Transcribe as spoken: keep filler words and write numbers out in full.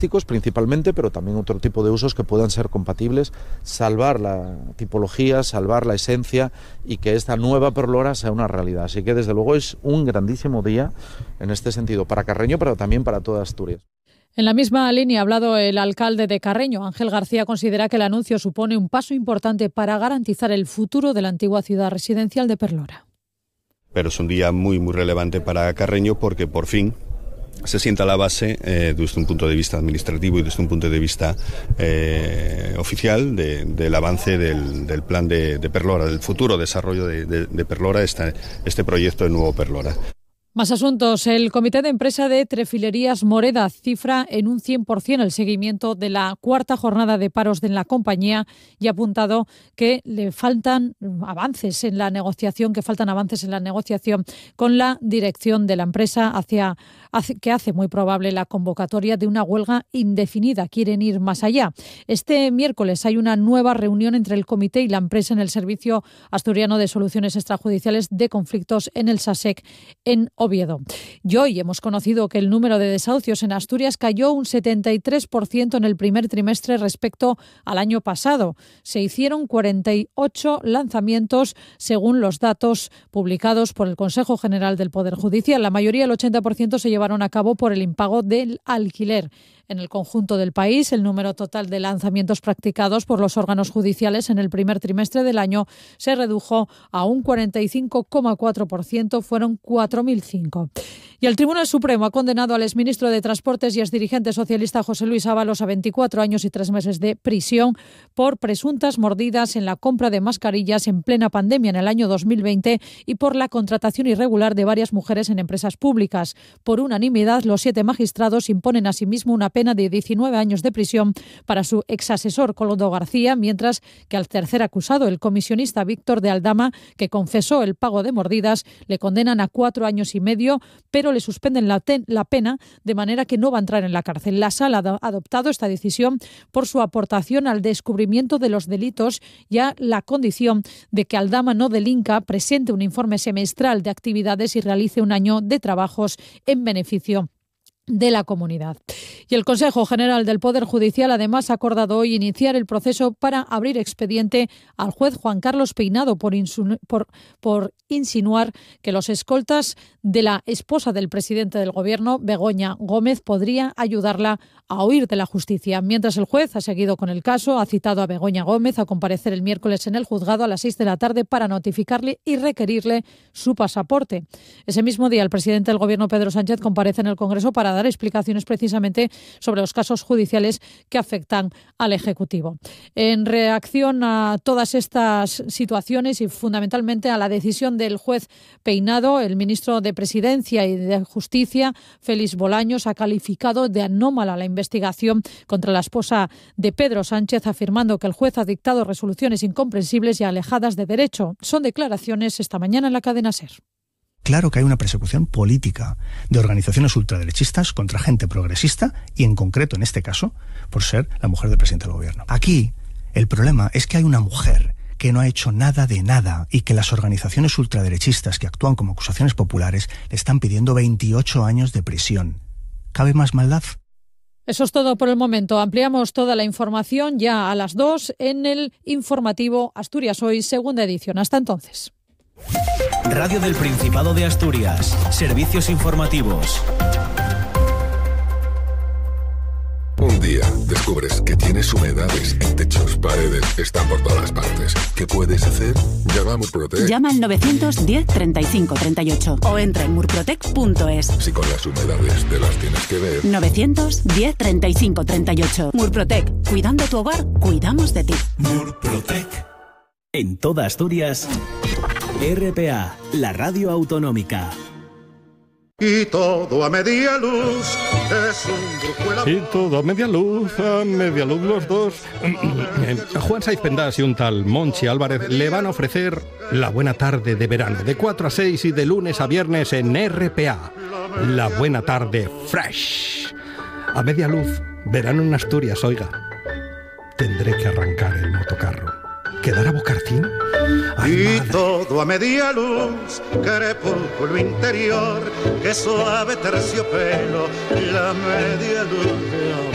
principalmente, pero también otro tipo de usos que puedan ser compatibles, salvar la tipología, salvar la esencia y que esta nueva perlora sea una realidad. Así que desde luego es un grandísimo día en este sentido para Carreño, pero también para toda Asturias. En la misma línea ha hablado el alcalde de Carreño. Ángel García considera que el anuncio supone un paso importante para garantizar el futuro de la antigua ciudad residencial de Perlora. Pero es un día muy, muy relevante para Carreño porque por fin se sienta la base eh, desde un punto de vista administrativo y desde un punto de vista eh, oficial de, del avance del, del plan de, de Perlora, del futuro desarrollo de, de, de Perlora, este, este proyecto de Nuevo Perlora. Más asuntos. El Comité de Empresa de Trefilerías Moreda cifra en un cien por ciento el seguimiento de la cuarta jornada de paros de la compañía y ha apuntado que le faltan avances en la negociación, que faltan avances en la negociación con la dirección de la empresa hacia, hace, que hace muy probable la convocatoria de una huelga indefinida. Quieren ir más allá. Este miércoles hay una nueva reunión entre el comité y la empresa en el Servicio Asturiano de Soluciones Extrajudiciales de Conflictos en el SASEC en Oviedo. Y hoy hemos conocido que el número de desahucios en Asturias cayó un setenta y tres por ciento en el primer trimestre respecto al año pasado. Se hicieron cuarenta y ocho lanzamientos según los datos publicados por el Consejo General del Poder Judicial. La mayoría, el ochenta por ciento, se llevaron a cabo por el impago del alquiler. En el conjunto del país, el número total de lanzamientos practicados por los órganos judiciales en el primer trimestre del año se redujo a un cuarenta y cinco coma cuatro por ciento, fueron cuatro mil cinco. Y el Tribunal Supremo ha condenado al exministro de Transportes y exdirigente socialista José Luis Ábalos a veinticuatro años y tres meses de prisión por presuntas mordidas en la compra de mascarillas en plena pandemia en el año dos mil veinte y por la contratación irregular de varias mujeres en empresas públicas. Por unanimidad, los siete magistrados imponen asimismo una pena de diecinueve años de prisión para su exasesor Coldo García, mientras que al tercer acusado, el comisionista Víctor de Aldama, que confesó el pago de mordidas, le condenan a cuatro años y medio, pero le suspenden la, ten, la pena de manera que no va a entrar en la cárcel. La Sala ha adoptado esta decisión por su aportación al descubrimiento de los delitos y a la condición de que Aldama no delinca, presente un informe semestral de actividades y realice un año de trabajos en beneficio de la comunidad. Y el Consejo General del Poder Judicial además ha acordado hoy iniciar el proceso para abrir expediente al juez Juan Carlos Peinado por, insinu- por, por insinuar que los escoltas de la esposa del presidente del Gobierno, Begoña Gómez, podría ayudarla a huir de la justicia. Mientras el juez ha seguido con el caso, ha citado a Begoña Gómez a comparecer el miércoles en el juzgado a las seis de la tarde para notificarle y requerirle su pasaporte. Ese mismo día, el presidente del Gobierno, Pedro Sánchez, comparece en el Congreso para dar explicaciones precisamente sobre los casos judiciales que afectan al Ejecutivo. En reacción a todas estas situaciones y fundamentalmente a la decisión del juez Peinado, el ministro de Presidencia y de Justicia, Félix Bolaños, ha calificado de anómala la investigación contra la esposa de Pedro Sánchez, afirmando que el juez ha dictado resoluciones incomprensibles y alejadas de derecho. Son declaraciones esta mañana en la cadena SER. Claro que hay una persecución política de organizaciones ultraderechistas contra gente progresista y en concreto, en este caso, por ser la mujer del presidente del Gobierno. Aquí, el problema es que hay una mujer que no ha hecho nada de nada y que las organizaciones ultraderechistas que actúan como acusaciones populares le están pidiendo veintiocho años de prisión. ¿Cabe más maldad? Eso es todo por el momento. Ampliamos toda la información ya a las dos en el informativo Asturias Hoy, segunda edición. Hasta entonces. Radio del Principado de Asturias. Servicios informativos. Un día descubres que tienes humedades en techos, paredes, están por todas partes. ¿Qué puedes hacer? Llama a Murprotec. Llama al novecientos diez treinta y cinco treinta y ocho o entra en murprotec punto es. Si con las humedades te las tienes que ver. novecientos diez treinta y cinco treinta y ocho. Murprotec. Cuidando tu hogar, cuidamos de ti. Murprotec. En toda Asturias, R P A, la radio autonómica. Y todo a media luz es un brújula. Y todo a media luz, a media luz los dos. Juan Saiz Pendas y un tal Monchi Álvarez le van a ofrecer la buena tarde de verano, de cuatro a seis y de lunes a viernes en R P A. La buena tarde fresh. A media luz, verano en Asturias, oiga. Tendré que arrancar el motocarro. ¿Quedará Bocartín? Ay, y madre. todo a media luz, crepúsculo interior, que suave terciopelo, la media luz de